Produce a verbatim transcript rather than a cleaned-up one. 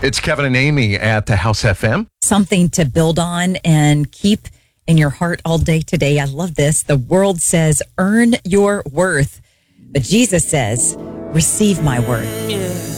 It's Kevin and Amy at the House F M. Something to build on and keep in your heart all day today. I love this. The world says, earn your worth. But Jesus says, receive my worth.